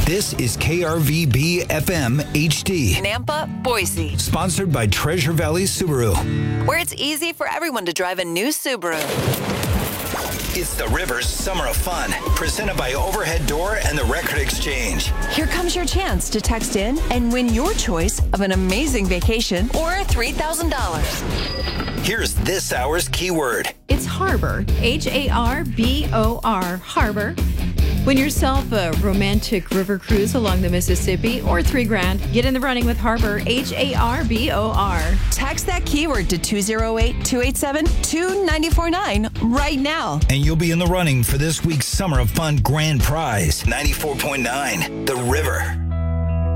This is KRVB FM HD. Nampa, Boise. Sponsored by Treasure Valley Subaru. Where it's easy for everyone to drive a new Subaru. It's the Rivers Summer of Fun, presented by Overhead Door and the Record Exchange. Here comes your chance to text in and win your choice of an amazing vacation or $3,000. Here's this hour's keyword. It's harbor, Harbor, harbor. Win yourself a romantic river cruise along the Mississippi or $3,000. Get in the running with Harbor, Harbor. Text that keyword to 208-287-2949 right now. And you'll be in the running for this week's Summer of Fun grand prize, 94.9, The River.